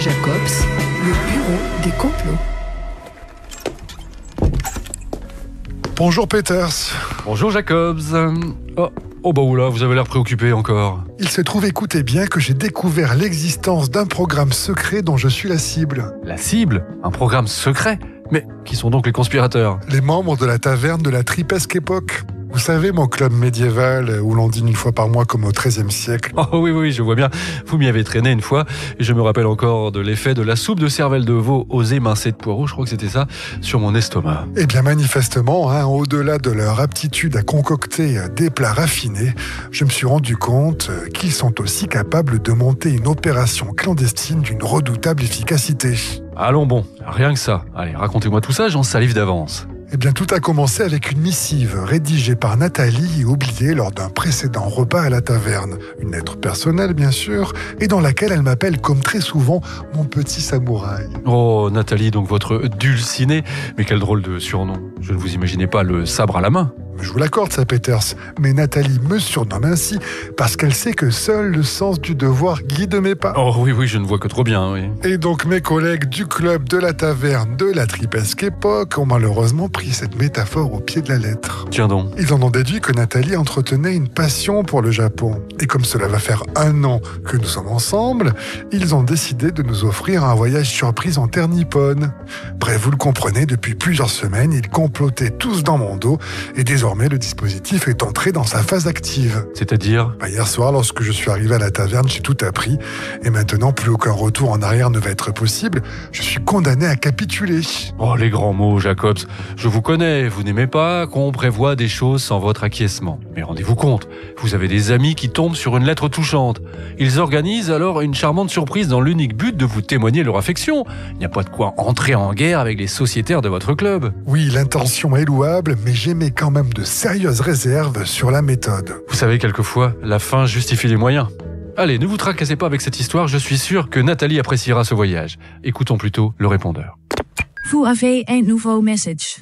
Jacobs, le bureau des complots. Bonjour Peters. Bonjour Jacobs. Oh bah oula, vous avez l'air préoccupé encore. Il se trouve, écoutez bien, que j'ai découvert l'existence d'un programme secret dont je suis la cible. La cible ? Un programme secret ? Mais qui sont donc les conspirateurs ? Les membres de la taverne de la Tripesque époque. Vous savez, mon club médiéval où l'on dîne une fois par mois comme au XIIIe siècle. Oh oui, je vois bien. Vous m'y avez traîné une fois et je me rappelle encore de l'effet de la soupe de cervelle de veau aux émincés de poireaux, je crois que c'était ça, sur mon estomac. Eh bien manifestement, au-delà de leur aptitude à concocter des plats raffinés, je me suis rendu compte qu'ils sont aussi capables de monter une opération clandestine d'une redoutable efficacité. Allons bon, rien que ça. Allez, racontez-moi tout ça, j'en salive d'avance. Eh bien, tout a commencé avec une missive rédigée par Nathalie et oubliée lors d'un précédent repas à la taverne. Une lettre personnelle, bien sûr, et dans laquelle elle m'appelle, comme très souvent, mon petit samouraï. Oh, Nathalie, donc votre dulcinée. Mais quel drôle de surnom. Je ne vous imaginais pas le sabre à la main. Je vous l'accorde, ça, Peters, mais Nathalie me surnomme ainsi parce qu'elle sait que seul le sens du devoir guide mes pas. Oh oui, je ne vois que trop bien, oui. Et donc mes collègues du club de la taverne de la Tripesque époque ont malheureusement pris cette métaphore au pied de la lettre. Tiens donc. Ils en ont déduit que Nathalie entretenait une passion pour le Japon. Et comme cela va faire 1 an que nous sommes ensemble, ils ont décidé de nous offrir un voyage surprise en terre nippone. Bref, vous le comprenez, depuis plusieurs semaines, ils complotaient tous dans mon dos et désormais le dispositif est entré dans sa phase active. C'est-à-dire ? Hier soir, lorsque je suis arrivé à la taverne, j'ai tout appris. Et maintenant, plus aucun retour en arrière ne va être possible. Je suis condamné à capituler. Oh, les grands mots, Jacobs. Je vous connais, vous n'aimez pas qu'on prévoie des choses sans votre acquiescement. Mais rendez-vous compte, vous avez des amis qui tombent sur une lettre touchante. Ils organisent alors une charmante surprise dans l'unique but de vous témoigner leur affection. Il n'y a pas de quoi entrer en guerre avec les sociétaires de votre club. Oui, l'intention est louable, mais j'émets quand même de sérieuses réserves sur la méthode. Vous savez, quelquefois, la fin justifie les moyens. Allez, ne vous tracassez pas avec cette histoire, je suis sûr que Nathalie appréciera ce voyage. Écoutons plutôt le répondeur. Vous avez un nouveau message.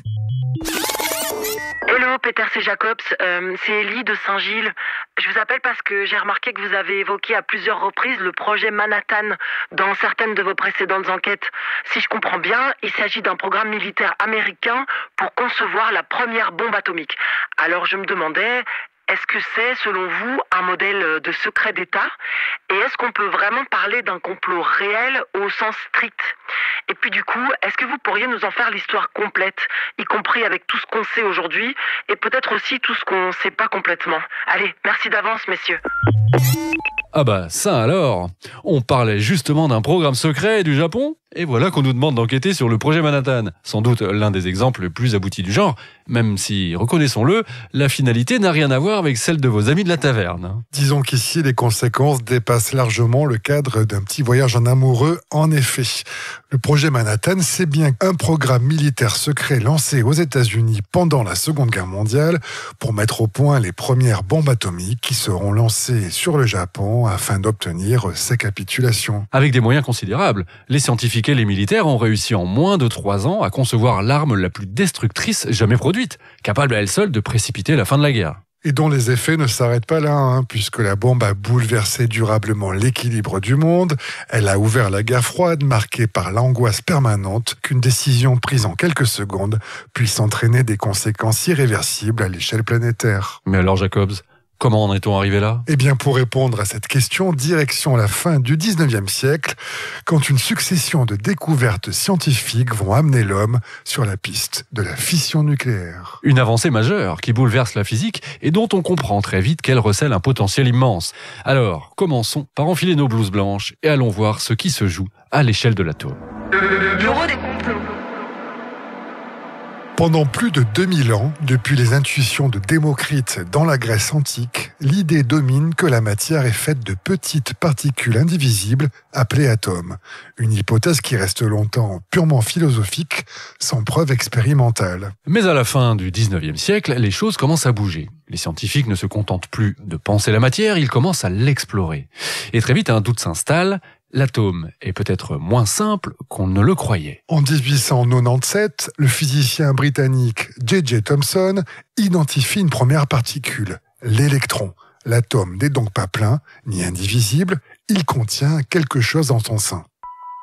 Hello, Peter, c'est Jacobs. C'est Ellie de Saint-Gilles. Je vous appelle parce que j'ai remarqué que vous avez évoqué à plusieurs reprises le projet Manhattan dans certaines de vos précédentes enquêtes. Si je comprends bien, il s'agit d'un programme militaire américain pour concevoir la première bombe atomique. Alors je me demandais, est-ce que c'est, selon vous, un modèle de secret d'État ? Et est-ce qu'on peut vraiment parler d'un complot réel au sens strict ? Et puis du coup, est-ce que vous pourriez nous en faire l'histoire complète, y compris avec tout ce qu'on sait aujourd'hui, et peut-être aussi tout ce qu'on ne sait pas complètement ? Allez, merci d'avance, messieurs. Ah bah ça alors, on parlait justement d'un programme secret du Japon, et voilà qu'on nous demande d'enquêter sur le projet Manhattan. Sans doute l'un des exemples les plus aboutis du genre, même si, reconnaissons-le, la finalité n'a rien à voir avec celle de vos amis de la taverne. Disons qu'ici, les conséquences dépassent largement le cadre d'un petit voyage en amoureux, en effet. Le projet Manhattan, c'est bien un programme militaire secret lancé aux États-Unis pendant la Seconde Guerre mondiale pour mettre au point les premières bombes atomiques qui seront lancées sur le Japon afin d'obtenir sa capitulation. Avec des moyens considérables, les scientifiques et les militaires ont réussi en moins de 3 ans à concevoir l'arme la plus destructrice jamais produite, capable à elle seule de précipiter la fin de la guerre. Et dont les effets ne s'arrêtent pas là, puisque la bombe a bouleversé durablement l'équilibre du monde. Elle a ouvert la guerre froide, marquée par l'angoisse permanente qu'une décision prise en quelques secondes puisse entraîner des conséquences irréversibles à l'échelle planétaire. Mais alors Jacobs, comment en est-on arrivé là ? Eh bien, pour répondre à cette question, direction la fin du 19e siècle, quand une succession de découvertes scientifiques vont amener l'homme sur la piste de la fission nucléaire. Une avancée majeure qui bouleverse la physique et dont on comprend très vite qu'elle recèle un potentiel immense. Alors, commençons par enfiler nos blouses blanches et allons voir ce qui se joue à l'échelle de l'atome. Le bureau des complots. Pendant plus de 2000 ans, depuis les intuitions de Démocrite dans la Grèce antique, l'idée domine que la matière est faite de petites particules indivisibles appelées atomes. Une hypothèse qui reste longtemps purement philosophique, sans preuve expérimentale. Mais à la fin du 19e siècle, les choses commencent à bouger. Les scientifiques ne se contentent plus de penser la matière, ils commencent à l'explorer. Et très vite, un doute s'installe. L'atome est peut-être moins simple qu'on ne le croyait. En 1897, le physicien britannique J.J. Thomson identifie une première particule, l'électron. L'atome n'est donc pas plein, ni indivisible, il contient quelque chose en son sein.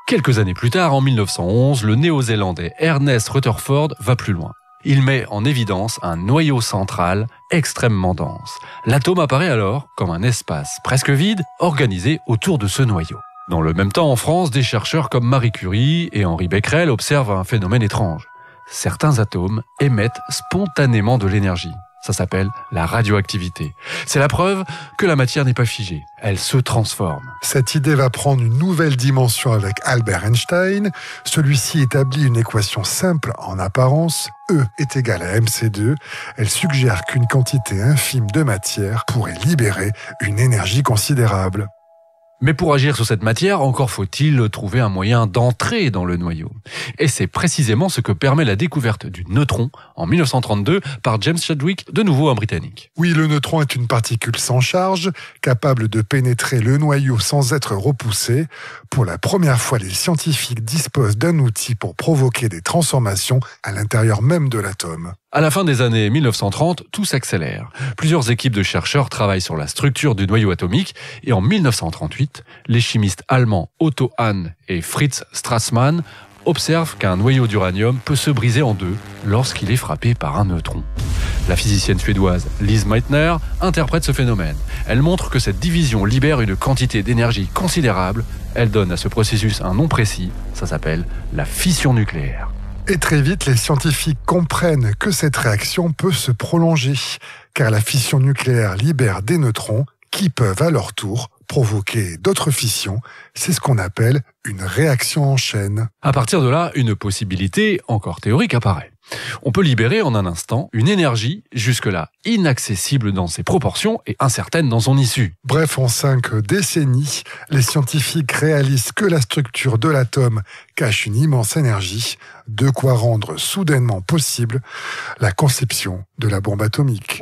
Quelques années plus tard, en 1911, le néo-zélandais Ernest Rutherford va plus loin. Il met en évidence un noyau central extrêmement dense. L'atome apparaît alors comme un espace presque vide organisé autour de ce noyau. Dans le même temps, en France, des chercheurs comme Marie Curie et Henri Becquerel observent un phénomène étrange. Certains atomes émettent spontanément de l'énergie. Ça s'appelle la radioactivité. C'est la preuve que la matière n'est pas figée. Elle se transforme. Cette idée va prendre une nouvelle dimension avec Albert Einstein. Celui-ci établit une équation simple en apparence. E est égal à mc2. Elle suggère qu'une quantité infime de matière pourrait libérer une énergie considérable. Mais pour agir sur cette matière, encore faut-il trouver un moyen d'entrer dans le noyau. Et c'est précisément ce que permet la découverte du neutron en 1932 par James Chadwick, de nouveau un Britannique. Oui, le neutron est une particule sans charge, capable de pénétrer le noyau sans être repoussé. Pour la première fois, les scientifiques disposent d'un outil pour provoquer des transformations à l'intérieur même de l'atome. À la fin des années 1930, tout s'accélère. Plusieurs équipes de chercheurs travaillent sur la structure du noyau atomique et en 1938, les chimistes allemands Otto Hahn et Fritz Strassmann observent qu'un noyau d'uranium peut se briser en deux lorsqu'il est frappé par un neutron. La physicienne suédoise Lise Meitner interprète ce phénomène. Elle montre que cette division libère une quantité d'énergie considérable. Elle donne à ce processus un nom précis, ça s'appelle la fission nucléaire. Et très vite, les scientifiques comprennent que cette réaction peut se prolonger, car la fission nucléaire libère des neutrons qui peuvent à leur tour provoquer d'autres fissions. C'est ce qu'on appelle une réaction en chaîne. À partir de là, une possibilité encore théorique apparaît. On peut libérer en un instant une énergie jusque-là inaccessible dans ses proportions et incertaine dans son issue. Bref, en 5 décennies, les scientifiques réalisent que la structure de l'atome cache une immense énergie, de quoi rendre soudainement possible la conception de la bombe atomique.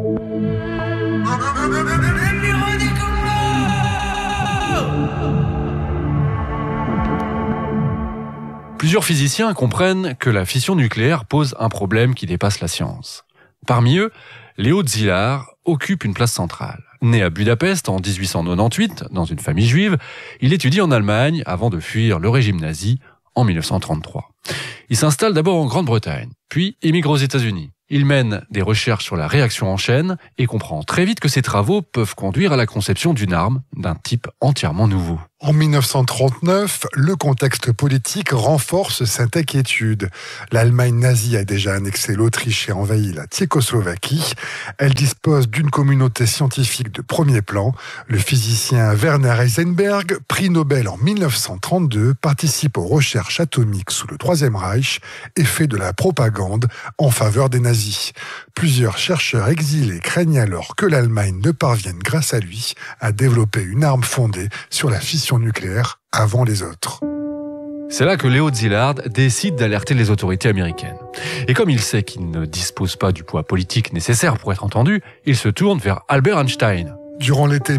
Plusieurs physiciens comprennent que la fission nucléaire pose un problème qui dépasse la science. Parmi eux, Léo Szilard occupe une place centrale. Né à Budapest en 1898, dans une famille juive, il étudie en Allemagne avant de fuir le régime nazi en 1933. Il s'installe d'abord en Grande-Bretagne, puis émigre aux États-Unis. Il mène des recherches sur la réaction en chaîne et comprend très vite que ses travaux peuvent conduire à la conception d'une arme d'un type entièrement nouveau. En 1939, le contexte politique renforce cette inquiétude. L'Allemagne nazie a déjà annexé l'Autriche et envahi la Tchécoslovaquie. Elle dispose d'une communauté scientifique de premier plan. Le physicien Werner Heisenberg, prix Nobel en 1932, participe aux recherches atomiques sous le Troisième Reich et fait de la propagande en faveur des nazis. Plusieurs chercheurs exilés craignent alors que l'Allemagne ne parvienne grâce à lui à développer une arme fondée sur la fission nucléaire avant les autres. C'est là que Léo Szilard décide d'alerter les autorités américaines. Et comme il sait qu'il ne dispose pas du poids politique nécessaire pour être entendu, il se tourne vers Albert Einstein. Durant l'été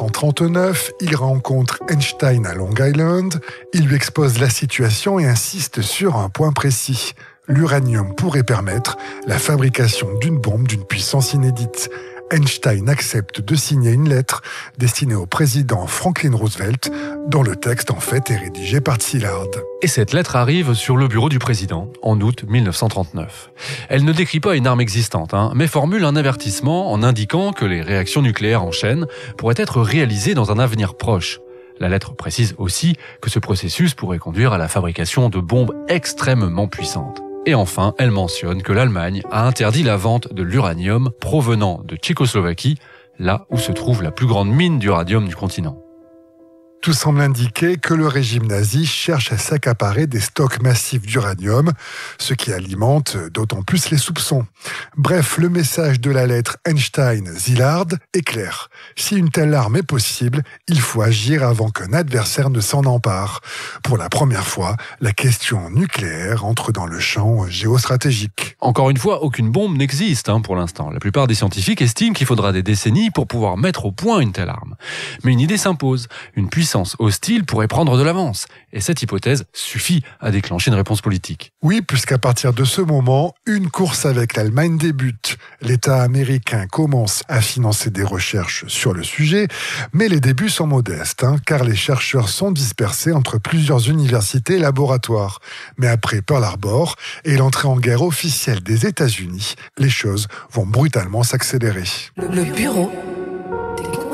1939, il rencontre Einstein à Long Island. Il lui expose la situation et insiste sur un point précis. L'uranium pourrait permettre la fabrication d'une bombe d'une puissance inédite. Einstein accepte de signer une lettre destinée au président Franklin Roosevelt, dont le texte en fait est rédigé par Szilard. Et cette lettre arrive sur le bureau du président en août 1939. Elle ne décrit pas une arme existante, mais formule un avertissement en indiquant que les réactions nucléaires en chaîne pourraient être réalisées dans un avenir proche. La lettre précise aussi que ce processus pourrait conduire à la fabrication de bombes extrêmement puissantes. Et enfin, elle mentionne que l'Allemagne a interdit la vente de l'uranium provenant de Tchécoslovaquie, là où se trouve la plus grande mine d'uranium du continent. Tout semble indiquer que le régime nazi cherche à s'accaparer des stocks massifs d'uranium, ce qui alimente d'autant plus les soupçons. Bref, le message de la lettre Einstein-Szilard est clair. Si une telle arme est possible, il faut agir avant qu'un adversaire ne s'en empare. Pour la première fois, la question nucléaire entre dans le champ géostratégique. Encore une fois, aucune bombe n'existe pour l'instant. La plupart des scientifiques estiment qu'il faudra des décennies pour pouvoir mettre au point une telle arme. Mais une idée s'impose, une puissance puissance hostile pourrait prendre de l'avance. Et cette hypothèse suffit à déclencher une réponse politique. Oui, puisqu'à partir de ce moment, une course avec l'Allemagne débute. L'État américain commence à financer des recherches sur le sujet, mais les débuts sont modestes, car les chercheurs sont dispersés entre plusieurs universités et laboratoires. Mais après Pearl Harbor et l'entrée en guerre officielle des États-Unis, les choses vont brutalement s'accélérer. Le bureau des complots.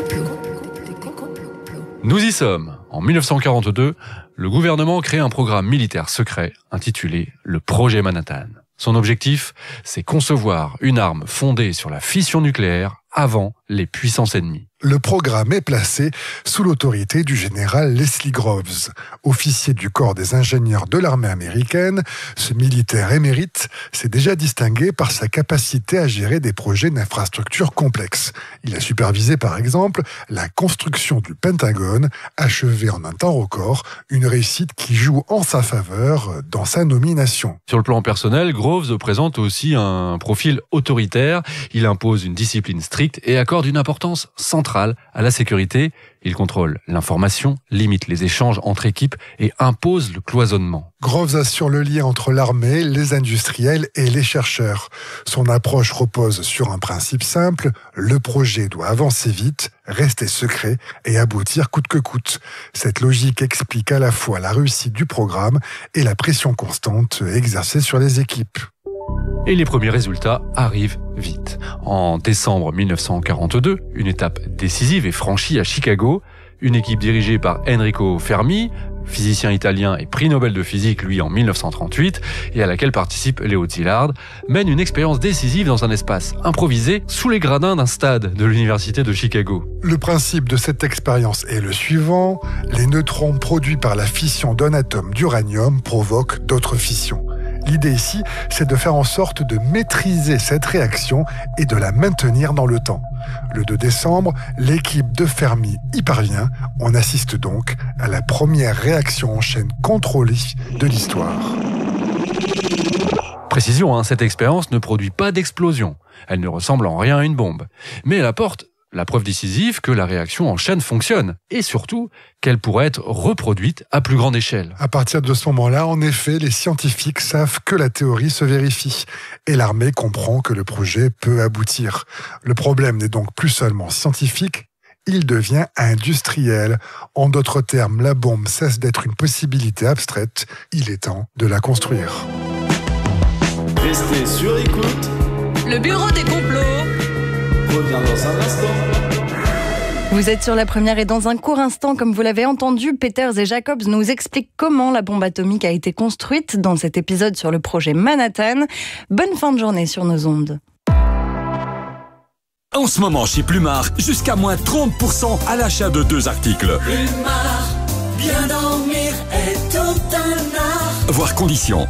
Nous y sommes. En 1942, le gouvernement crée un programme militaire secret intitulé le Projet Manhattan. Son objectif, c'est concevoir une arme fondée sur la fission nucléaire avant les puissances ennemies. Le programme est placé sous l'autorité du général Leslie Groves, officier du corps des ingénieurs de l'armée américaine. Ce militaire émérite s'est déjà distingué par sa capacité à gérer des projets d'infrastructures complexes. Il a supervisé par exemple la construction du Pentagone, achevée en un temps record, une réussite qui joue en sa faveur dans sa nomination. Sur le plan personnel, Groves présente aussi un profil autoritaire. Il impose une discipline stricte et accorde une importance centrale à la sécurité. Il contrôle l'information, limite les échanges entre équipes et impose le cloisonnement. Groves assure le lien entre l'armée, les industriels et les chercheurs. Son approche repose sur un principe simple, le projet doit avancer vite, rester secret et aboutir coûte que coûte. Cette logique explique à la fois la réussite du programme et la pression constante exercée sur les équipes. Et les premiers résultats arrivent vite. En décembre 1942, une étape décisive est franchie à Chicago. Une équipe dirigée par Enrico Fermi, physicien italien et prix Nobel de physique, lui, en 1938, et à laquelle participe Léo Szilard, mène une expérience décisive dans un espace improvisé sous les gradins d'un stade de l'université de Chicago. Le principe de cette expérience est le suivant. Les neutrons produits par la fission d'un atome d'uranium provoquent d'autres fissions. L'idée ici, c'est de faire en sorte de maîtriser cette réaction et de la maintenir dans le temps. Le 2 décembre, l'équipe de Fermi y parvient. On assiste donc à la première réaction en chaîne contrôlée de l'histoire. Précision, cette expérience ne produit pas d'explosion. Elle ne ressemble en rien à une bombe. Mais elle apporte la preuve décisive que la réaction en chaîne fonctionne. Et surtout, qu'elle pourrait être reproduite à plus grande échelle. À partir de ce moment-là, en effet, les scientifiques savent que la théorie se vérifie. Et l'armée comprend que le projet peut aboutir. Le problème n'est donc plus seulement scientifique, il devient industriel. En d'autres termes, la bombe cesse d'être une possibilité abstraite. Il est temps de la construire. Restez sur écoute. Le bureau des complots Revient dans un instant. Vous êtes sur La Première et dans un court instant, comme vous l'avez entendu, Peters et Jacobs nous expliquent comment la bombe atomique a été construite dans cet épisode sur le projet Manhattan. Bonne fin de journée sur nos ondes. En ce moment chez Plumard, jusqu'à moins 30% à l'achat de 2 articles. Plumard, bien dormir est tout un art. Voir conditions.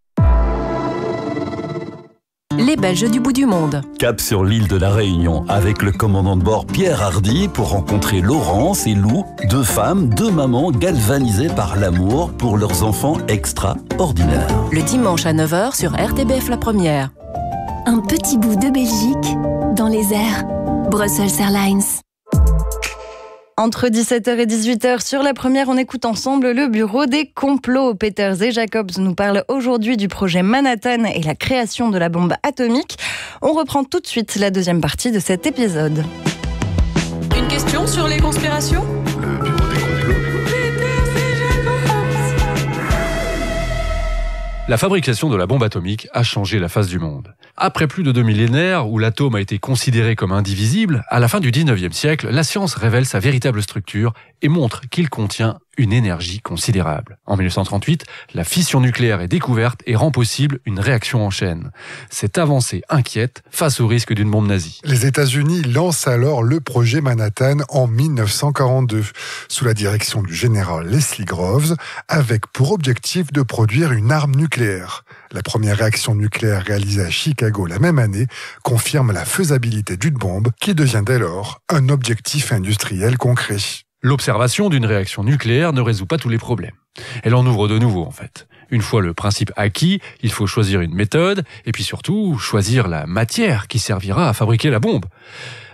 Les Belges du bout du monde. Cap sur l'île de la Réunion avec le commandant de bord Pierre Hardy pour rencontrer Laurence et Lou, 2 femmes, 2 mamans galvanisées par l'amour pour leurs enfants extraordinaires. Le dimanche à 9h sur RTBF La Première. Un petit bout de Belgique dans les airs. Brussels Airlines. Entre 17h et 18h sur La Première, on écoute ensemble le bureau des complots. Peters et Jacobs nous parlent aujourd'hui du projet Manhattan et la création de la bombe atomique. On reprend tout de suite la deuxième partie de cet épisode. Une question sur les conspirations ? Le bureau des complots. La fabrication de la bombe atomique a changé la face du monde. Après plus de 2 millénaires où l'atome a été considéré comme indivisible, à la fin du 19e siècle, la science révèle sa véritable structure et montre qu'il contient une énergie considérable. En 1938, la fission nucléaire est découverte et rend possible une réaction en chaîne. Cette avancée inquiète face au risque d'une bombe nazie. Les États-Unis lancent alors le projet Manhattan en 1942, sous la direction du général Leslie Groves, avec pour objectif de produire une arme nucléaire. La première réaction nucléaire réalisée à Chicago la même année confirme la faisabilité d'une bombe qui devient dès lors un objectif industriel concret. L'observation d'une réaction nucléaire ne résout pas tous les problèmes. Elle en ouvre de nouveaux, en fait. Une fois le principe acquis, il faut choisir une méthode et puis surtout choisir la matière qui servira à fabriquer la bombe.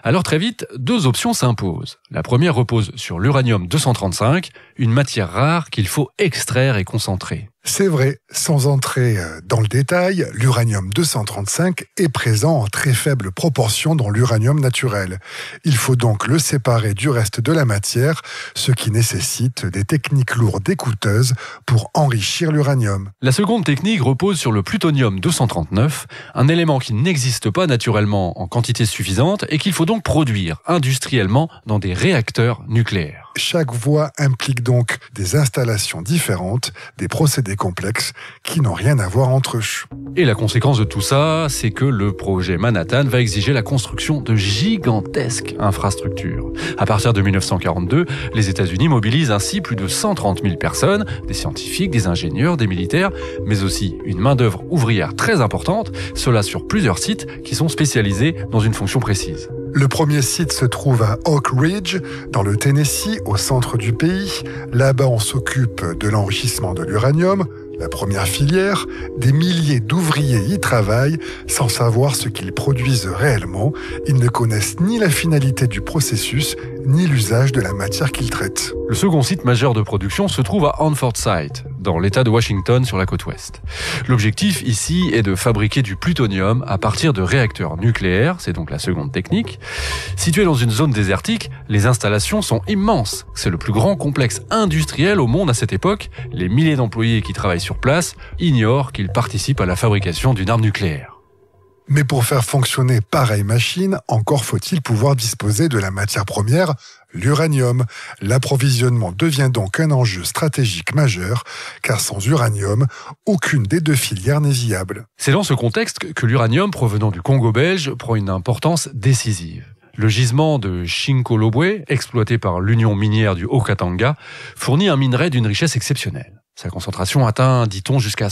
Alors très vite, deux options s'imposent. La première repose sur l'uranium-235, une matière rare qu'il faut extraire et concentrer. C'est vrai, sans entrer dans le détail, l'uranium-235 est présent en très faible proportion dans l'uranium naturel. Il faut donc le séparer du reste de la matière, ce qui nécessite des techniques lourdes et coûteuses pour enrichir l'uranium. La seconde technique repose sur le plutonium-239, un élément qui n'existe pas naturellement en quantité suffisante et qu'il faut donc produire industriellement dans des réacteurs nucléaires. Chaque voie implique donc des installations différentes, des procédés complexes qui n'ont rien à voir entre eux. Et la conséquence de tout ça, c'est que le projet Manhattan va exiger la construction de gigantesques infrastructures. À partir de 1942, les États-Unis mobilisent ainsi plus de 130 000 personnes, des scientifiques, des ingénieurs, des militaires, mais aussi une main-d'œuvre ouvrière très importante, cela sur plusieurs sites qui sont spécialisés dans une fonction précise. Le premier site se trouve à Oak Ridge, dans le Tennessee, au centre du pays. Là-bas, on s'occupe de l'enrichissement de l'uranium, la première filière. Des milliers d'ouvriers y travaillent sans savoir ce qu'ils produisent réellement. Ils ne connaissent ni la finalité du processus, ni l'usage de la matière qu'ils traitent. Le second site majeur de production se trouve à Hanford Site, dans l'État de Washington sur la côte ouest. L'objectif ici est de fabriquer du plutonium à partir de réacteurs nucléaires, c'est donc la seconde technique. Situé dans une zone désertique, les installations sont immenses. C'est le plus grand complexe industriel au monde à cette époque. Les milliers d'employés qui travaillent sur place ignorent qu'ils participent à la fabrication d'une arme nucléaire. Mais pour faire fonctionner pareille machine, encore faut-il pouvoir disposer de la matière première, l'uranium. L'approvisionnement devient donc un enjeu stratégique majeur, car sans uranium, aucune des deux filières n'est viable. C'est dans ce contexte que l'uranium provenant du Congo belge prend une importance décisive. Le gisement de Chinkolobwe, exploité par l'Union minière du Haut-Katanga, fournit un minerai d'une richesse exceptionnelle. Sa concentration atteint, dit-on, jusqu'à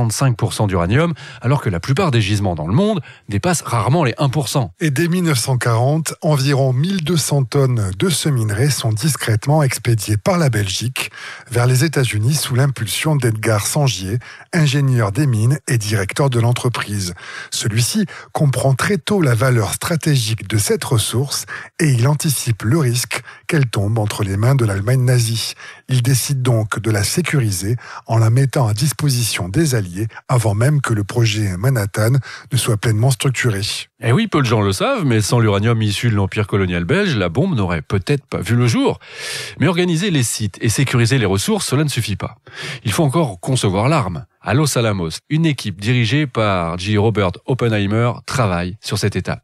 65% d'uranium, alors que la plupart des gisements dans le monde dépassent rarement les 1%. Et dès 1940, environ 1200 tonnes de ce minerai sont discrètement expédiées par la Belgique vers les États-Unis sous l'impulsion d'Edgar Sangier, ingénieur des mines et directeur de l'entreprise. Celui-ci comprend très tôt la valeur stratégique de cette ressource et il anticipe le risque qu'elle tombe entre les mains de l'Allemagne nazie. Il décide donc de la sécuriser en la mettant à disposition des Alliés avant même que le projet Manhattan ne soit pleinement structuré. Eh oui, peu de gens le savent, mais sans l'uranium issu de l'empire colonial belge, la bombe n'aurait peut-être pas vu le jour. Mais organiser les sites et sécuriser les ressources, cela ne suffit pas. Il faut encore concevoir l'arme. À Los Alamos, une équipe dirigée par J. Robert Oppenheimer travaille sur cette étape.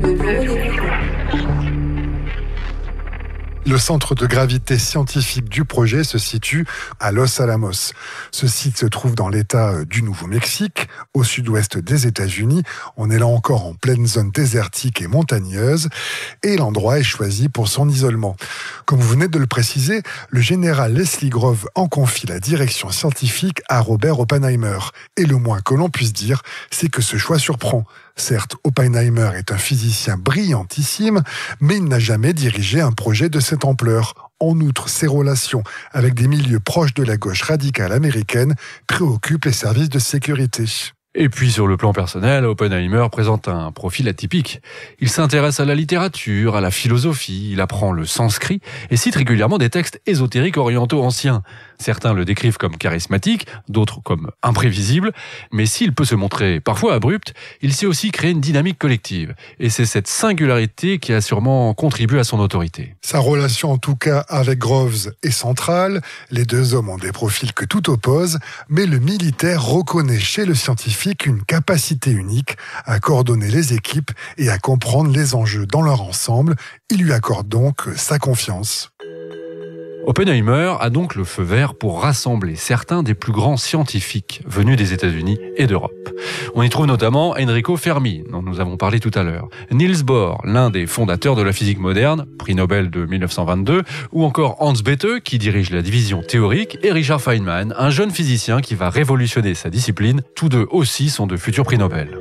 Le centre de gravité scientifique du projet se situe à Los Alamos. Ce site se trouve dans l'État du Nouveau-Mexique, au sud-ouest des États-Unis. On est là encore en pleine zone désertique et montagneuse, et l'endroit est choisi pour son isolement. Comme vous venez de le préciser, le général Leslie Groves en confie la direction scientifique à Robert Oppenheimer. Et le moins que l'on puisse dire, c'est que ce choix surprend. Certes, Oppenheimer est un physicien brillantissime, mais il n'a jamais dirigé un projet de cette ampleur. En outre, ses relations avec des milieux proches de la gauche radicale américaine préoccupent les services de sécurité. Et puis sur le plan personnel, Oppenheimer présente un profil atypique. Il s'intéresse à la littérature, à la philosophie, il apprend le sanskrit et cite régulièrement des textes ésotériques orientaux anciens. Certains le décrivent comme charismatique, d'autres comme imprévisible, mais s'il peut se montrer parfois abrupt, il sait aussi créer une dynamique collective. Et c'est cette singularité qui a sûrement contribué à son autorité. Sa relation en tout cas avec Groves est centrale. Les deux hommes ont des profils que tout oppose, mais le militaire reconnaît chez le scientifique une capacité unique à coordonner les équipes et à comprendre les enjeux dans leur ensemble. Il lui accorde donc sa confiance. Oppenheimer a donc le feu vert pour rassembler certains des plus grands scientifiques venus des États-Unis et d'Europe. On y trouve notamment Enrico Fermi, dont nous avons parlé tout à l'heure, Niels Bohr, l'un des fondateurs de la physique moderne, prix Nobel de 1922, ou encore Hans Bethe, qui dirige la division théorique, et Richard Feynman, un jeune physicien qui va révolutionner sa discipline. Tous deux aussi sont de futurs prix Nobel.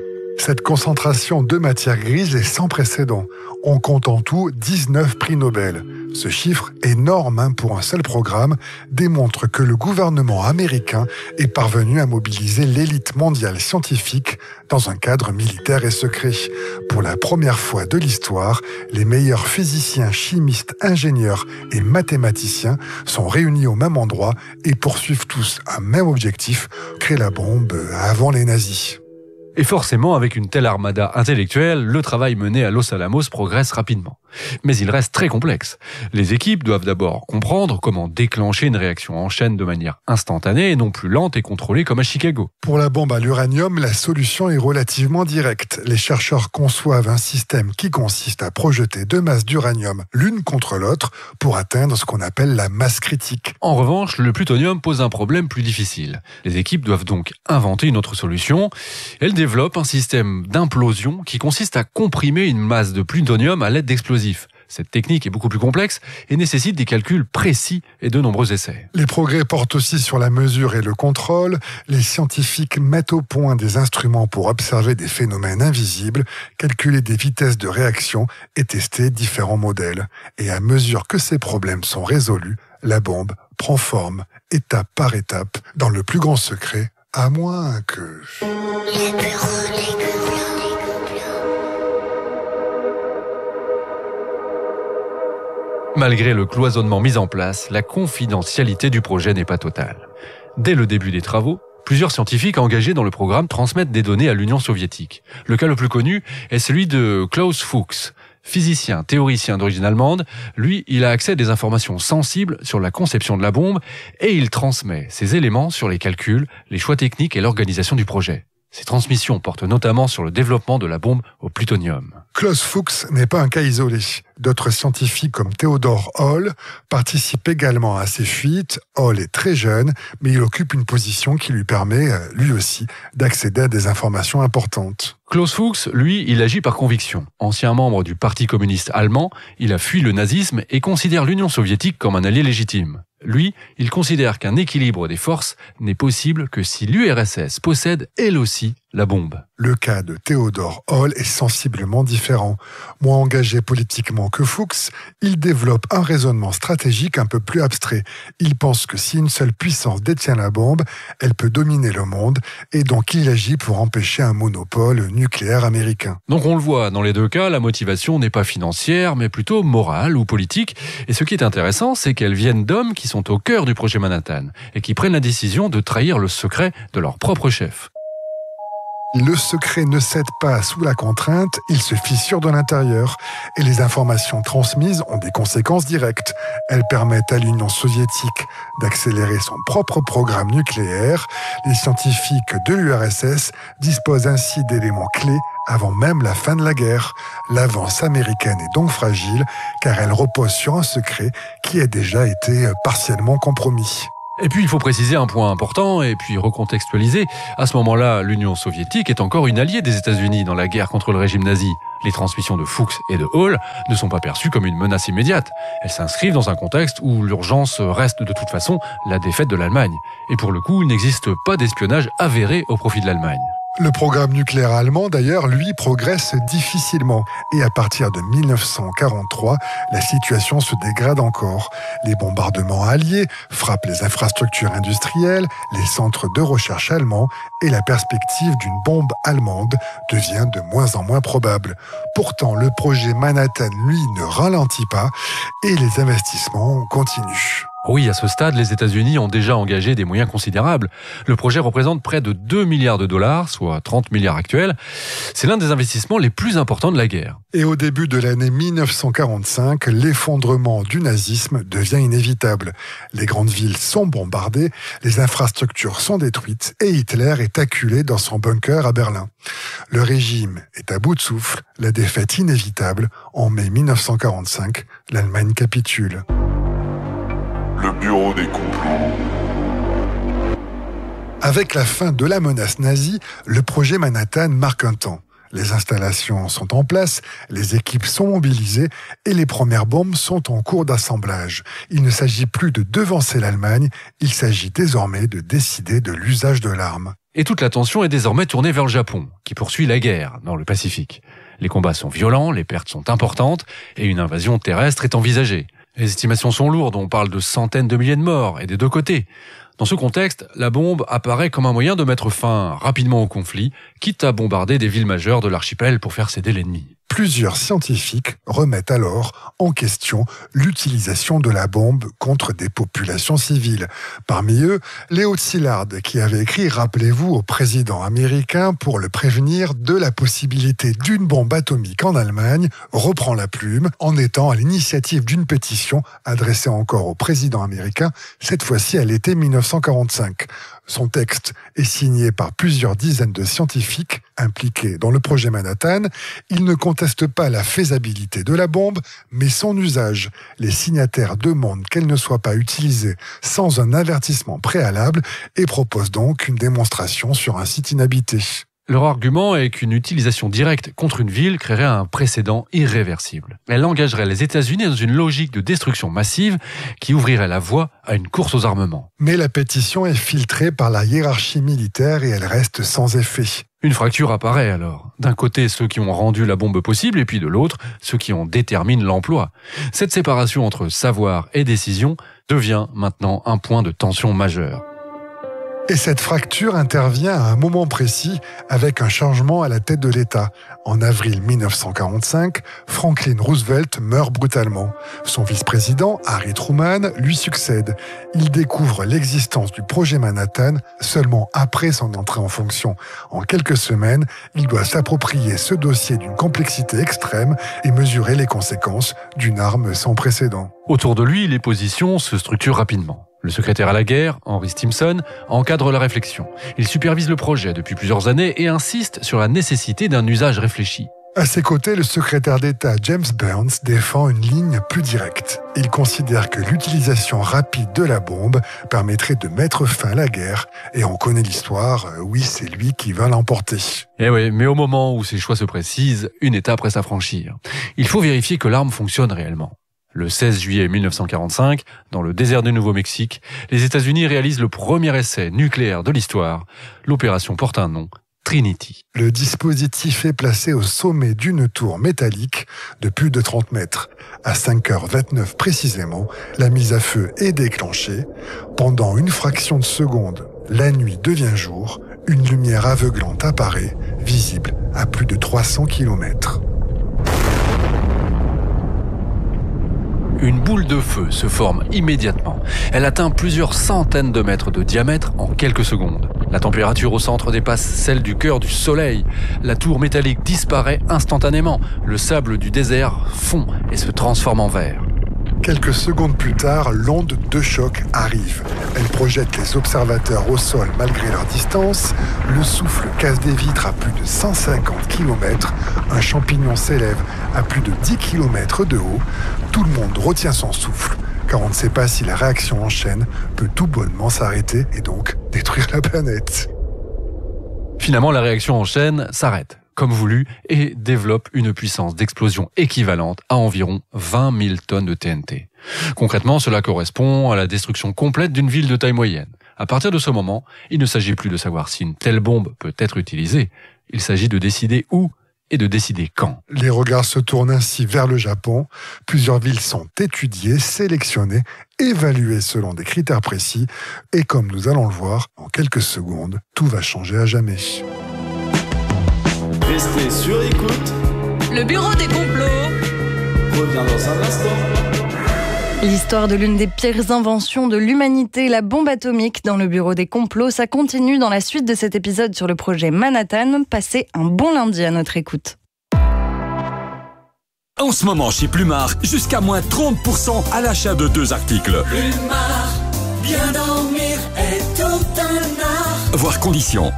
Cette concentration de matière grise est sans précédent. On compte en tout 19 prix Nobel. Ce chiffre, énorme pour un seul programme, démontre que le gouvernement américain est parvenu à mobiliser l'élite mondiale scientifique dans un cadre militaire et secret. Pour la première fois de l'histoire, les meilleurs physiciens, chimistes, ingénieurs et mathématiciens sont réunis au même endroit et poursuivent tous un même objectif, créer la bombe avant les nazis. Et forcément, avec une telle armada intellectuelle, le travail mené à Los Alamos progresse rapidement. Mais il reste très complexe. Les équipes doivent d'abord comprendre comment déclencher une réaction en chaîne de manière instantanée et non plus lente et contrôlée comme à Chicago. Pour la bombe à l'uranium, la solution est relativement directe. Les chercheurs conçoivent un système qui consiste à projeter deux masses d'uranium l'une contre l'autre pour atteindre ce qu'on appelle la masse critique. En revanche, le plutonium pose un problème plus difficile. Les équipes doivent donc inventer une autre solution. Elles développent un système d'implosion qui consiste à comprimer une masse de plutonium à l'aide d'explosifs. Cette technique est beaucoup plus complexe et nécessite des calculs précis et de nombreux essais. Les progrès portent aussi sur la mesure et le contrôle. Les scientifiques mettent au point des instruments pour observer des phénomènes invisibles, calculer des vitesses de réaction et tester différents modèles. Et à mesure que ces problèmes sont résolus, la bombe prend forme, étape par étape, dans le plus grand secret, à moins que... Le bureau des complots. Malgré le cloisonnement mis en place, la confidentialité du projet n'est pas totale. Dès le début des travaux, plusieurs scientifiques engagés dans le programme transmettent des données à l'Union soviétique. Le cas le plus connu est celui de Klaus Fuchs. Physicien, théoricien d'origine allemande, lui, il a accès à des informations sensibles sur la conception de la bombe et il transmet ces éléments sur les calculs, les choix techniques et l'organisation du projet. Ces transmissions portent notamment sur le développement de la bombe au plutonium. Klaus Fuchs n'est pas un cas isolé. D'autres scientifiques comme Theodor Holl participent également à ces fuites. Holl est très jeune, mais il occupe une position qui lui permet, lui aussi, d'accéder à des informations importantes. Klaus Fuchs, lui, il agit par conviction. Ancien membre du Parti communiste allemand, il a fui le nazisme et considère l'Union soviétique comme un allié légitime. Lui, il considère qu'un équilibre des forces n'est possible que si l'URSS possède, elle aussi, la bombe. Le cas de Theodor Holl est sensiblement différent. Moins engagé politiquement que Fuchs, il développe un raisonnement stratégique un peu plus abstrait. Il pense que si une seule puissance détient la bombe, elle peut dominer le monde, et donc il agit pour empêcher un monopole nucléaire américain. Donc on le voit, dans les deux cas, la motivation n'est pas financière, mais plutôt morale ou politique. Et ce qui est intéressant, c'est qu'elles viennent d'hommes qui sont au cœur du projet Manhattan, et qui prennent la décision de trahir le secret de leur propre chef. Le secret ne cède pas sous la contrainte, il se fissure de l'intérieur. Et les informations transmises ont des conséquences directes. Elles permettent à l'Union soviétique d'accélérer son propre programme nucléaire. Les scientifiques de l'URSS disposent ainsi d'éléments clés avant même la fin de la guerre. L'avance américaine est donc fragile, car elle repose sur un secret qui a déjà été partiellement compromis. Et puis il faut préciser un point important et puis recontextualiser. À ce moment-là, l'Union soviétique est encore une alliée des États-Unis dans la guerre contre le régime nazi. Les transmissions de Fuchs et de Holl ne sont pas perçues comme une menace immédiate. Elles s'inscrivent dans un contexte où l'urgence reste de toute façon la défaite de l'Allemagne. Et pour le coup, il n'existe pas d'espionnage avéré au profit de l'Allemagne. Le programme nucléaire allemand, d'ailleurs, lui, progresse difficilement. Et à partir de 1943, la situation se dégrade encore. Les bombardements alliés frappent les infrastructures industrielles, les centres de recherche allemands, et la perspective d'une bombe allemande devient de moins en moins probable. Pourtant, le projet Manhattan, lui, ne ralentit pas, et les investissements continuent. Oui, à ce stade, les États-Unis ont déjà engagé des moyens considérables. Le projet représente près de 2 milliards de dollars, soit 30 milliards actuels. C'est l'un des investissements les plus importants de la guerre. Et au début de l'année 1945, l'effondrement du nazisme devient inévitable. Les grandes villes sont bombardées, les infrastructures sont détruites et Hitler est acculé dans son bunker à Berlin. Le régime est à bout de souffle, la défaite inévitable. En mai 1945, l'Allemagne capitule. Le bureau des complots. Avec la fin de la menace nazie, le projet Manhattan marque un temps. Les installations sont en place, les équipes sont mobilisées et les premières bombes sont en cours d'assemblage. Il ne s'agit plus de devancer l'Allemagne, il s'agit désormais de décider de l'usage de l'arme. Et toute l'attention est désormais tournée vers le Japon, qui poursuit la guerre dans le Pacifique. Les combats sont violents, les pertes sont importantes, et une invasion terrestre est envisagée. Les estimations sont lourdes, on parle de centaines de milliers de morts, et des deux côtés. Dans ce contexte, la bombe apparaît comme un moyen de mettre fin rapidement au conflit, quitte à bombarder des villes majeures de l'archipel pour faire céder l'ennemi. Plusieurs scientifiques remettent alors en question l'utilisation de la bombe contre des populations civiles. Parmi eux, Léo Szilard, qui avait écrit, rappelez-vous, au président américain pour le prévenir de la possibilité d'une bombe atomique en Allemagne, reprend la plume en étant à l'initiative d'une pétition adressée encore au président américain, cette fois-ci à l'été 1945. Son texte est signé par plusieurs dizaines de scientifiques impliqués dans le projet Manhattan. Il ne conteste pas la faisabilité de la bombe, mais son usage. Les signataires demandent qu'elle ne soit pas utilisée sans un avertissement préalable et proposent donc une démonstration sur un site inhabité. Leur argument est qu'une utilisation directe contre une ville créerait un précédent irréversible. Elle engagerait les États-Unis dans une logique de destruction massive qui ouvrirait la voie à une course aux armements. Mais la pétition est filtrée par la hiérarchie militaire et elle reste sans effet. Une fracture apparaît alors. D'un côté, ceux qui ont rendu la bombe possible, et puis de l'autre, ceux qui en déterminent l'emploi. Cette séparation entre savoir et décision devient maintenant un point de tension majeur. Et cette fracture intervient à un moment précis avec un changement à la tête de l'État. En avril 1945, Franklin Roosevelt meurt brutalement. Son vice-président, Harry Truman, lui succède. Il découvre l'existence du projet Manhattan seulement après son entrée en fonction. En quelques semaines, il doit s'approprier ce dossier d'une complexité extrême et mesurer les conséquences d'une arme sans précédent. Autour de lui, les positions se structurent rapidement. Le secrétaire à la guerre, Henry Stimson, encadre la réflexion. Il supervise le projet depuis plusieurs années et insiste sur la nécessité d'un usage réfléchi. À ses côtés, le secrétaire d'État James Burns défend une ligne plus directe. Il considère que l'utilisation rapide de la bombe permettrait de mettre fin à la guerre. Et on connaît l'histoire, oui, c'est lui qui va l'emporter. Eh oui, mais au moment où ses choix se précisent, une étape reste à franchir. Il faut vérifier que l'arme fonctionne réellement. Le 16 juillet 1945, dans le désert du Nouveau-Mexique, les États-Unis réalisent le premier essai nucléaire de l'histoire. L'opération porte un nom, Trinity. Le dispositif est placé au sommet d'une tour métallique de plus de 30 mètres. À 5h29 précisément, la mise à feu est déclenchée. Pendant une fraction de seconde, la nuit devient jour. Une lumière aveuglante apparaît, visible à plus de 300 km. Une boule de feu se forme immédiatement. Elle atteint plusieurs centaines de mètres de diamètre en quelques secondes. La température au centre dépasse celle du cœur du soleil. La tour métallique disparaît instantanément. Le sable du désert fond et se transforme en verre. Quelques secondes plus tard, l'onde de choc arrive. Elle projette les observateurs au sol malgré leur distance. Le souffle casse des vitres à plus de 150 km. Un champignon s'élève à plus de 10 km de haut. Tout le monde retient son souffle, car on ne sait pas si la réaction en chaîne peut tout bonnement s'arrêter et donc détruire la planète. Finalement, la réaction en chaîne s'arrête, comme voulu, et développe une puissance d'explosion équivalente à environ 20 000 tonnes de TNT. Concrètement, cela correspond à la destruction complète d'une ville de taille moyenne. À partir de ce moment, il ne s'agit plus de savoir si une telle bombe peut être utilisée. Il s'agit de décider où et de décider quand. Les regards se tournent ainsi vers le Japon. Plusieurs villes sont étudiées, sélectionnées, évaluées selon des critères précis. Et comme nous allons le voir, en quelques secondes, tout va changer à jamais. Restez sur écoute. Le bureau des complots revient dans un instant. L'histoire de l'une des pires inventions de l'humanité, la bombe atomique dans le bureau des complots, ça continue dans la suite de cet épisode sur le projet Manhattan. Passez un bon lundi à notre écoute. En ce moment chez Plumard, jusqu'à moins 30% à l'achat de 2 articles. Plumard, bien dormir est tout un art. Voir conditions.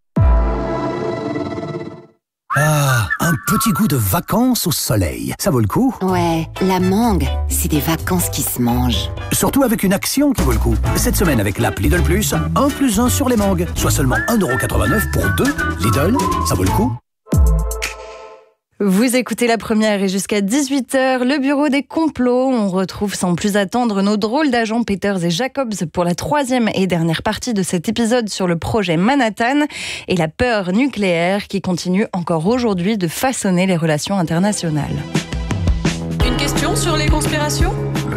Ah, un petit goût de vacances au soleil. Ça vaut le coup? Ouais, la mangue, c'est des vacances qui se mangent. Surtout avec une action qui vaut le coup. Cette semaine avec l'app Lidl Plus, 1+1 sur les mangues. Soit seulement 1,89€ pour 2. Lidl, ça vaut le coup. Vous écoutez La Première et jusqu'à 18h, le bureau des complots. On retrouve sans plus attendre nos drôles d'agents Peters et Jacobs pour la 3e et dernière partie de cet épisode sur le projet Manhattan et la peur nucléaire qui continue encore aujourd'hui de façonner les relations internationales. Une question sur les conspirations ?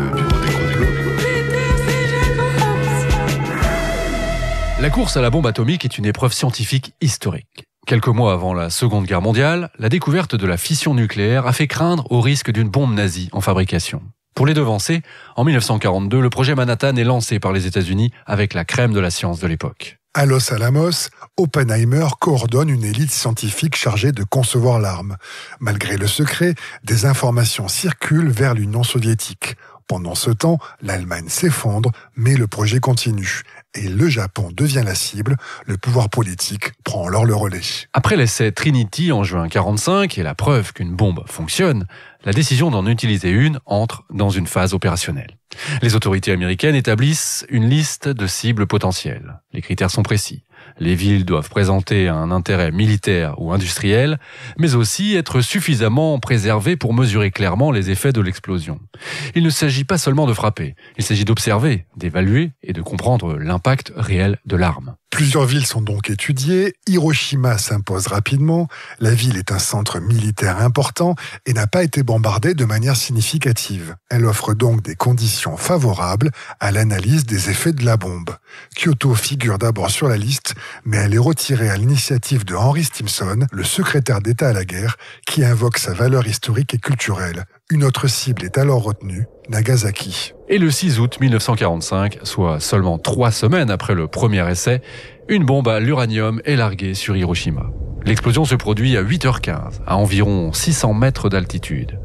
La course à la bombe atomique est une épreuve scientifique historique. Quelques mois avant la Seconde Guerre mondiale, la découverte de la fission nucléaire a fait craindre au risque d'une bombe nazie en fabrication. Pour les devancer, en 1942, le projet Manhattan est lancé par les États-Unis avec la crème de la science de l'époque. À Los Alamos, Oppenheimer coordonne une élite scientifique chargée de concevoir l'arme. Malgré le secret, des informations circulent vers l'Union soviétique. Pendant ce temps, l'Allemagne s'effondre, mais le projet continue. Et le Japon devient la cible, le pouvoir politique prend alors le relais. Après l'essai Trinity en juin 1945 et la preuve qu'une bombe fonctionne, la décision d'en utiliser une entre dans une phase opérationnelle. Les autorités américaines établissent une liste de cibles potentielles. Les critères sont précis. Les villes doivent présenter un intérêt militaire ou industriel, mais aussi être suffisamment préservées pour mesurer clairement les effets de l'explosion. Il ne s'agit pas seulement de frapper, il s'agit d'observer, d'évaluer et de comprendre l'impact réel de l'arme. Plusieurs villes sont donc étudiées. Hiroshima s'impose rapidement. La ville est un centre militaire important et n'a pas été bombardée de manière significative. Elle offre donc des conditions favorables à l'analyse des effets de la bombe. Kyoto figure d'abord sur la liste, mais elle est retirée à l'initiative de Henry Stimson, le secrétaire d'État à la guerre, qui invoque sa valeur historique et culturelle. Une autre cible est alors retenue, Nagasaki. Et le 6 août 1945, soit seulement 3 semaines après le premier essai, une bombe à l'uranium est larguée sur Hiroshima. L'explosion se produit à 8h15, à environ 600 mètres d'altitude.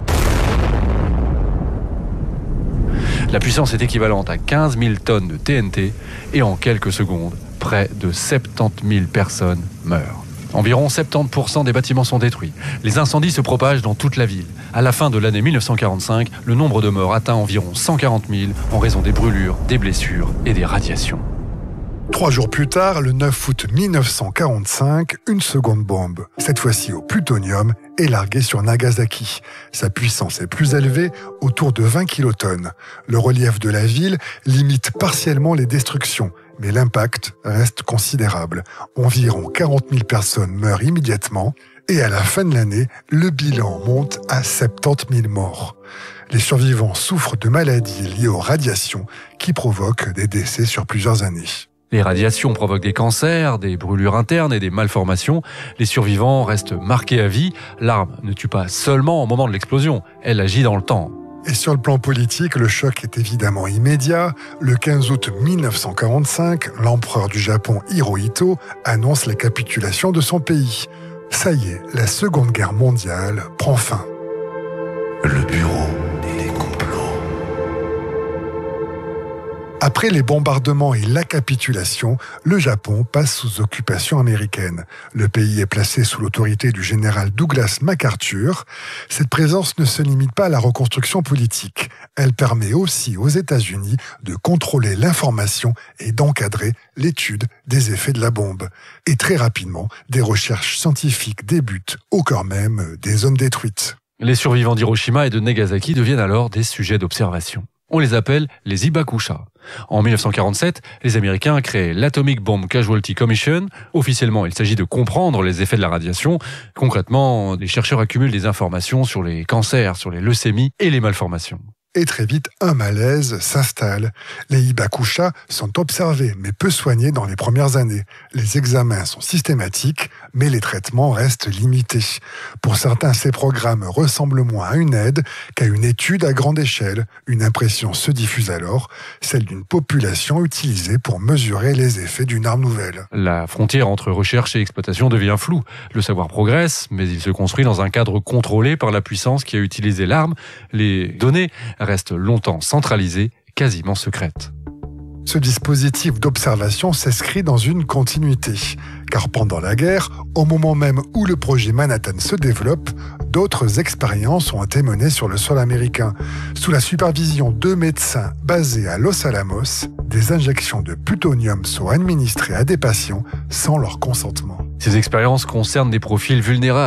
La puissance est équivalente à 15 000 tonnes de TNT et en quelques secondes, près de 70 000 personnes meurent. Environ 70% des bâtiments sont détruits. Les incendies se propagent dans toute la ville. À la fin de l'année 1945, le nombre de morts atteint environ 140 000 en raison des brûlures, des blessures et des radiations. 3 jours plus tard, le 9 août 1945, une seconde bombe, cette fois-ci au plutonium, est larguée sur Nagasaki. Sa puissance est plus élevée, autour de 20 kilotonnes. Le relief de la ville limite partiellement les destructions, mais l'impact reste considérable. Environ 40 000 personnes meurent immédiatement, et à la fin de l'année, le bilan monte à 70 000 morts. Les survivants souffrent de maladies liées aux radiations qui provoquent des décès sur plusieurs années. Les radiations provoquent des cancers, des brûlures internes et des malformations. Les survivants restent marqués à vie. L'arme ne tue pas seulement au moment de l'explosion, elle agit dans le temps. Et sur le plan politique, le choc est évidemment immédiat. Le 15 août 1945, l'empereur du Japon Hirohito annonce la capitulation de son pays. Ça y est, la Seconde Guerre mondiale prend fin. Le bureau des complots. Après les bombardements et la capitulation, le Japon passe sous occupation américaine. Le pays est placé sous l'autorité du général Douglas MacArthur. Cette présence ne se limite pas à la reconstruction politique. Elle permet aussi aux États-Unis de contrôler l'information et d'encadrer l'étude des effets de la bombe. Et très rapidement, des recherches scientifiques débutent au cœur même des zones détruites. Les survivants d'Hiroshima et de Nagasaki deviennent alors des sujets d'observation. On les appelle les Hibakusha. En 1947, les Américains créent l'Atomic Bomb Casualty Commission. Officiellement, il s'agit de comprendre les effets de la radiation. Concrètement, les chercheurs accumulent des informations sur les cancers, sur les leucémies et les malformations. Et très vite, un malaise s'installe. Les Hibakusha sont observés, mais peu soignés dans les premières années. Les examens sont systématiques, mais les traitements restent limités. Pour certains, ces programmes ressemblent moins à une aide qu'à une étude à grande échelle. Une impression se diffuse alors, celle d'une population utilisée pour mesurer les effets d'une arme nouvelle. La frontière entre recherche et exploitation devient floue. Le savoir progresse, mais il se construit dans un cadre contrôlé par la puissance qui a utilisé l'arme. Les données restent longtemps centralisées, quasiment secrètes. Ce dispositif d'observation s'inscrit dans une continuité, car pendant la guerre, au moment même où le projet Manhattan se développe, d'autres expériences ont été menées sur le sol américain. Sous la supervision de médecins basés à Los Alamos, des injections de plutonium sont administrées à des patients sans leur consentement. Ces expériences concernent des profils vulnérables.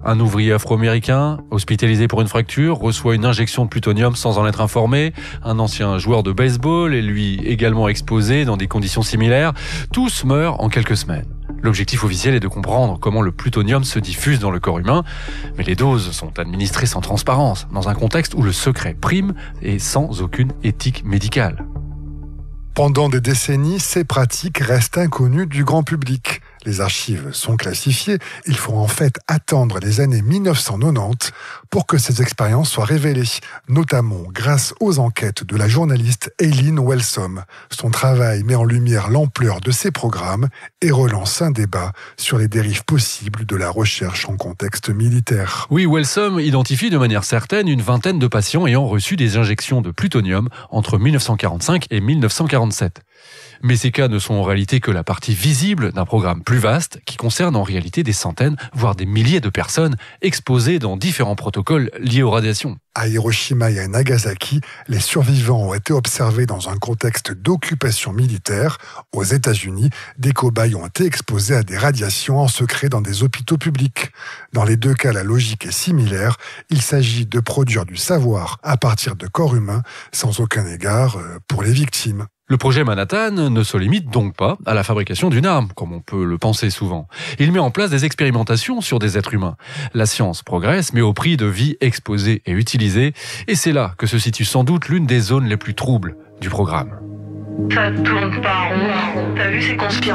Un ouvrier afro-américain, hospitalisé pour une fracture, reçoit une injection de plutonium sans en être informé. Un ancien joueur de baseball est lui également exposé dans des conditions similaires. Tous meurent en quelques semaines. L'objectif officiel est de comprendre comment le plutonium se diffuse dans le corps humain, mais les doses sont administrées sans transparence, dans un contexte où le secret prime et sans aucune éthique médicale. Pendant des décennies, ces pratiques restent inconnues du grand public. Les archives sont classifiées. Il faut en fait attendre les années 1990 pour que ces expériences soient révélées, notamment grâce aux enquêtes de la journaliste Eileen Wellsom. Son travail met en lumière l'ampleur de ces programmes et relance un débat sur les dérives possibles de la recherche en contexte militaire. Oui, Wellsom identifie de manière certaine une vingtaine de patients ayant reçu des injections de plutonium entre 1945 et 1947. Mais ces cas ne sont en réalité que la partie visible d'un programme plus vaste qui concerne en réalité des centaines, voire des milliers de personnes exposées dans différents protocoles liés aux radiations. À Hiroshima et à Nagasaki, les survivants ont été observés dans un contexte d'occupation militaire. Aux États-Unis, des cobayes ont été exposés à des radiations en secret dans des hôpitaux publics. Dans les deux cas, la logique est similaire. Il s'agit de produire du savoir à partir de corps humains, sans aucun égard pour les victimes. Le projet Manhattan ne se limite donc pas à la fabrication d'une arme, comme on peut le penser souvent. Il met en place des expérimentations sur des êtres humains. La science progresse, mais au prix de vies exposées et utilisées, et c'est là que se situe sans doute l'une des zones les plus troubles du programme. Ça tourne pas rond. T'as vu ces conspirations ?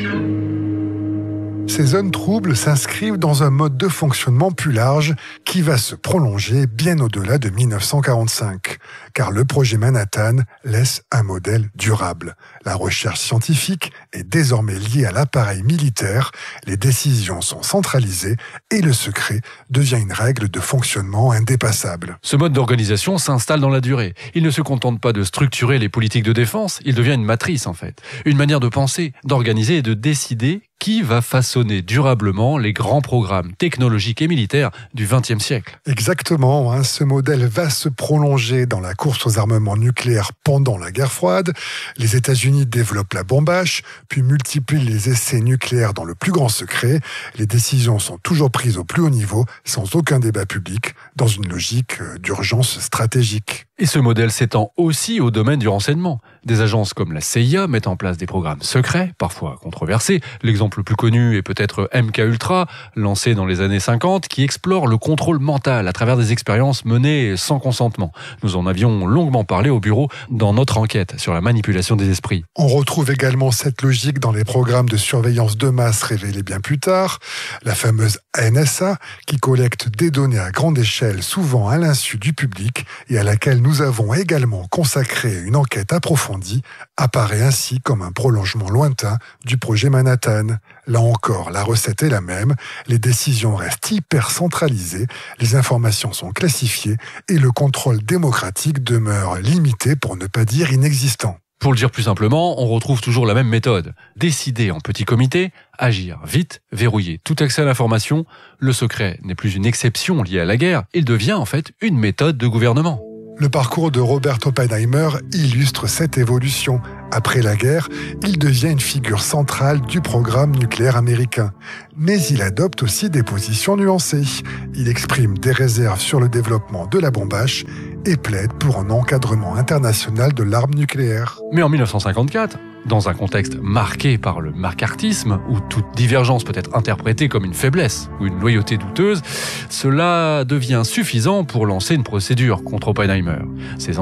Ces zones troubles s'inscrivent dans un mode de fonctionnement plus large qui va se prolonger bien au-delà de 1945, car le projet Manhattan laisse un modèle durable. La recherche scientifique est désormais liée à l'appareil militaire, les décisions sont centralisées et le secret devient une règle de fonctionnement indépassable. Ce mode d'organisation s'installe dans la durée. Il ne se contente pas de structurer les politiques de défense, il devient une matrice en fait, une manière de penser, d'organiser et de décider qui va façonner durablement les grands programmes technologiques et militaires du XXe siècle. Exactement, ce modèle va se prolonger dans la course aux armements nucléaires pendant la guerre froide. Les États-Unis développent la bombe H, puis multiplient les essais nucléaires dans le plus grand secret. Les décisions sont toujours prises au plus haut niveau, sans aucun débat public, dans une logique d'urgence stratégique. Et ce modèle s'étend aussi au domaine du renseignement. Des agences comme la CIA mettent en place des programmes secrets, parfois controversés. L'exemple le plus connu est peut-être MKUltra, lancé dans les années 50, qui explore le contrôle mental à travers des expériences menées sans consentement. Nous en avions longuement parlé au bureau dans notre enquête sur la manipulation des esprits. On retrouve également cette logique dans les programmes de surveillance de masse révélés bien plus tard. La fameuse NSA, qui collecte des données à grande échelle, souvent à l'insu du public, et à laquelle nous avons également consacré une enquête approfondie, apparaît ainsi comme un prolongement lointain du projet Manhattan. Là encore, la recette est la même, les décisions restent hyper centralisées, les informations sont classifiées et le contrôle démocratique demeure limité pour ne pas dire inexistant. Pour le dire plus simplement, on retrouve toujours la même méthode. Décider en petit comité, agir vite, verrouiller tout accès à l'information. Le secret n'est plus une exception liée à la guerre, il devient en fait une méthode de gouvernement. Le parcours de Robert Oppenheimer illustre cette évolution. Après la guerre, il devient une figure centrale du programme nucléaire américain. Mais il adopte aussi des positions nuancées. Il exprime des réserves sur le développement de la bombe H et plaide pour un encadrement international de l'arme nucléaire. Mais en 1954, dans un contexte marqué par le macartisme, où toute divergence peut être interprétée comme une faiblesse ou une loyauté douteuse, cela devient suffisant pour lancer une procédure contre Oppenheimer. Ses